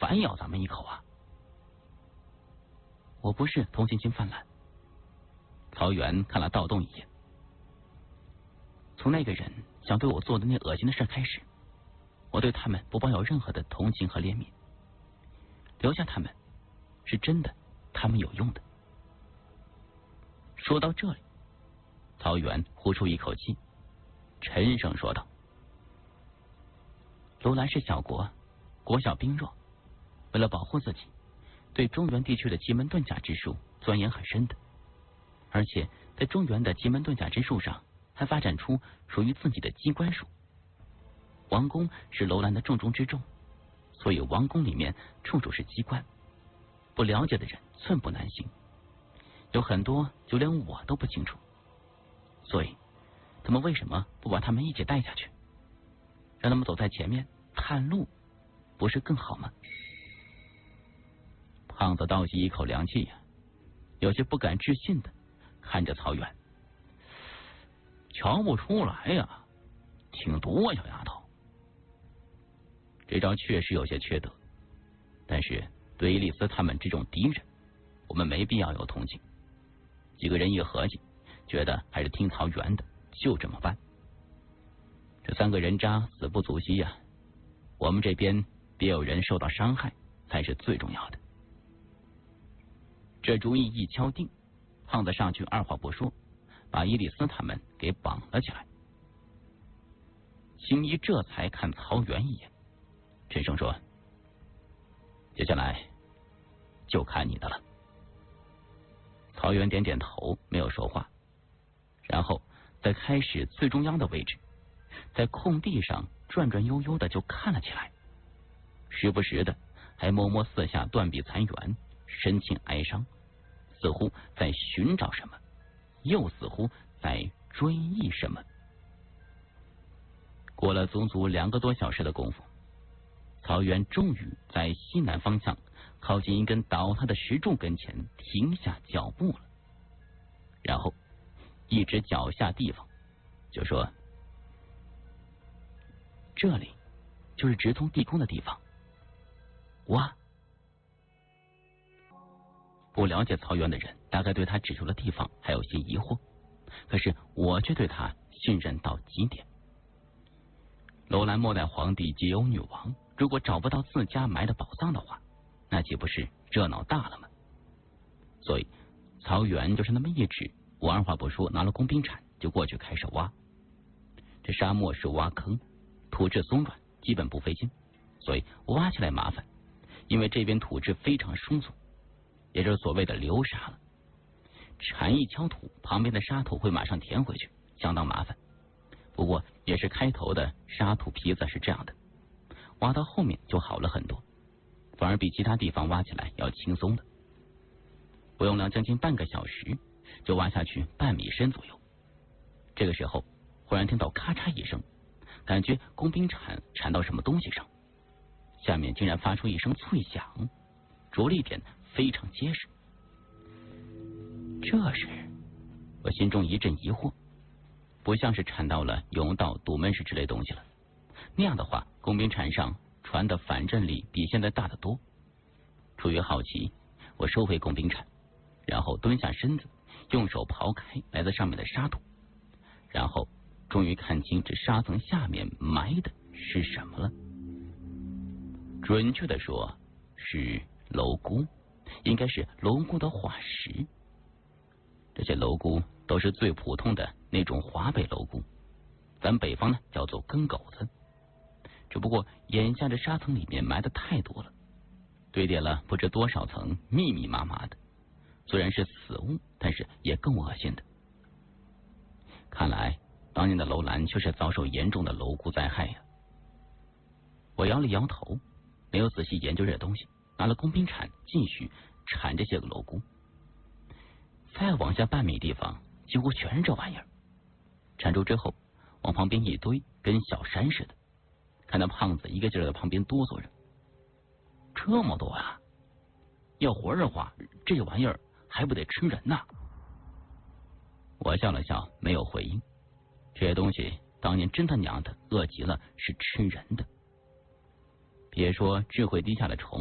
反咬咱们一口啊！我不是同情心泛滥。曹元看了盗洞一眼。从那个人想对我做的那恶心的事开始，我对他们不抱有任何的同情和怜悯。留下他们是真的，他们有用的。说到这里，曹元呼出一口气，沉声说道：楼兰是小国，国小兵弱，为了保护自己，对中原地区的奇门遁甲之术钻研很深的，而且在中原的奇门遁甲之术上还发展出属于自己的机关术。王宫是楼兰的重中之重，所以王宫里面处处是机关，不了解的人寸步难行，有很多就连我都不清楚。所以他们为什么不把他们一起带下去，让他们走在前面探路，不是更好吗？胖子倒吸一口凉气呀，有些不敢置信的看着曹元。瞧不出来呀，挺毒啊，小丫头。这招确实有些缺德，但是对伊丽丝他们这种敌人，我们没必要有同情。几个人一合计，觉得还是听曹元的，就这么办。这3个人渣死不足惜呀，我们这边别有人受到伤害才是最重要的。这主意一敲定，胖子上去二话不说，把伊丽丝他们给绑了起来。星一这才看曹元一眼，沉声说：接下来就看你的了。曹元点点头，没有说话，然后在开始最中央的位置，在空地上转转悠悠的就看了起来，时不时的还摸摸四下断壁残垣，神情哀伤，似乎在寻找什么，又似乎在追忆什么。过了足足2个多小时的功夫，曹元终于在西南方向靠近一根倒塌的石柱跟前停下脚步了，然后一指脚下地方就说：这里就是直通地宫的地方。哇！不了解曹元的人大概对他指出的地方还有些疑惑，可是我却对他信任到极点。楼兰末代皇帝皆有女王，如果找不到自家埋的宝藏的话，那岂不是热闹大了吗？所以曹元就是那么一指，我二话不说拿了工兵铲就过去开始挖。这沙漠是挖坑，土质松软，基本不费劲，所以挖起来麻烦，因为这边土质非常松松，也就是所谓的流沙了。铲一敲土，旁边的沙土会马上填回去，相当麻烦。不过也是开头的沙土坯子是这样的，挖到后面就好了很多，反而比其他地方挖起来要轻松了。我用了将近半个小时就挖下去半米深左右。这个时候忽然听到咔嚓一声，感觉工兵铲到什么东西上，下面竟然发出一声脆响，着力点非常结实。这时我心中一阵疑惑，不像是铲到了甬道、堵门石之类东西了，那样的话工兵铲上传的反震力比现在大得多。出于好奇，我收回工兵铲，然后蹲下身子，用手刨开来自上面的沙土，然后终于看清这沙层下面埋的是什么了。准确的说是蝼蛄，应该是蝼蛄的化石。这些蝼蛄都是最普通的那种华北蝼蛄，咱北方呢叫做根狗子。只不过眼下这沙层里面埋的太多了，堆叠了不知多少层，密密麻麻的，虽然是死物，但是也更恶心的。看来当年的楼兰却是遭受严重的蝼蛄灾害呀。我摇了摇头，没有仔细研究这东西，拿了工兵铲继续铲这些个蝼蛄。再往下半米地方几乎全是这玩意儿，铲住之后往旁边一堆，跟小山似的。看到胖子一个劲儿在旁边哆嗦着，这么多啊，要活的话这玩意儿还不得吃人呐。我笑了笑没有回应，这些东西当年真他娘的饿极了，是吃人的。别说智慧低下的虫